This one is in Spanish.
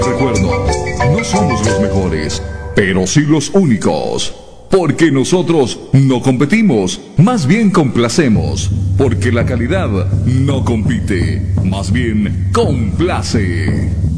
Recuerdo, no somos los mejores, pero sí los únicos. Porque nosotros no competimos, más bien complacemos. Porque la calidad no compite, más bien complace.